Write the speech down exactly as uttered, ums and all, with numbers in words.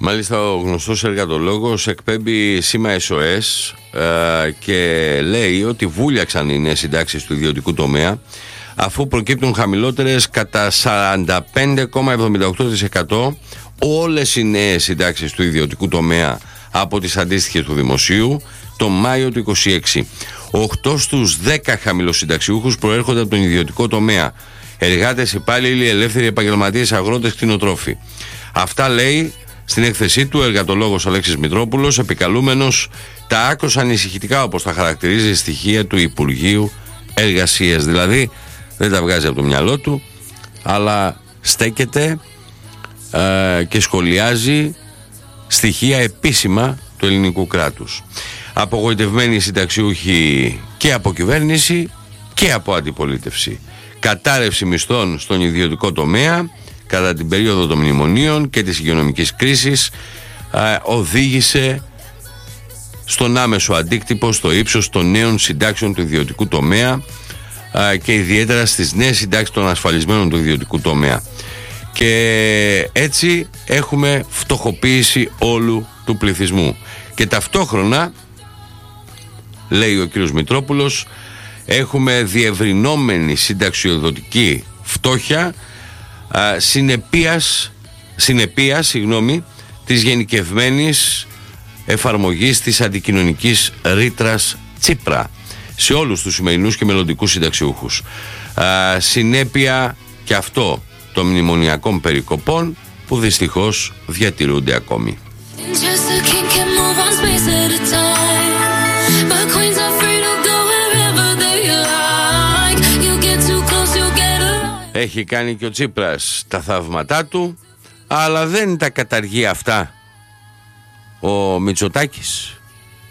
Μάλιστα ο γνωστός εργατολόγος εκπέμπει σήμα ες ο ες ε, και λέει ότι βούλιαξαν οι νέες συντάξεις του ιδιωτικού τομέα αφού προκύπτουν χαμηλότερες κατά σαράντα πέντε κόμμα εβδομήντα οκτώ τοις εκατό όλες οι νέες συντάξεις του ιδιωτικού τομέα από τις αντίστοιχες του δημοσίου το Μάιο του είκοσι έξι. οκτώ στους δέκα χαμηλοσυνταξιούχους προέρχονται από τον ιδιωτικό τομέα. Εργάτες, υπάλληλοι, ελεύθεροι επαγγελματίες, αγρότες, κτηνοτρόφοι. Αυτά λέει στην έκθεσή του ο εργατολόγος Αλέξης Μητρόπουλος, επικαλούμενος τα άκρως ανησυχητικά, όπως τα χαρακτηρίζει, στοιχεία του Υπουργείου Εργασίας. Δηλαδή δεν τα βγάζει από το μυαλό του, αλλά στέκεται ε, και σχολιάζει στοιχεία επίσημα του ελληνικού κράτους. Απογοητευμένοι συνταξιούχοι και από κυβέρνηση και από αντιπολίτευση. Κατάρρευση μισθών στον ιδιωτικό τομέα κατά την περίοδο των μνημονίων και της υγειονομικής κρίσης ε, οδήγησε στον άμεσο αντίκτυπο στο ύψος των νέων συντάξεων του ιδιωτικού τομέα ε, και ιδιαίτερα στις νέες συντάξεις των ασφαλισμένων του ιδιωτικού τομέα. Και έτσι έχουμε φτωχοποίηση όλου του πληθυσμού. Και ταυτόχρονα, λέει ο κύριος Μητρόπουλος, έχουμε διευρυνόμενη συνταξιοδοτική φτώχεια α, συνεπίας, συνεπίας συγγνώμη, της γενικευμένης εφαρμογής της αντικοινωνικής ρήτρας Τσίπρα σε όλους τους σημερινούς και μελλοντικούς συνταξιούχους. Α, συνέπεια και αυτό των μνημονιακών περικοπών που δυστυχώς διατηρούνται ακόμη. Έχει κάνει και ο Τσίπρας τα θαύματά του, αλλά δεν τα καταργεί αυτά ο Μητσοτάκης.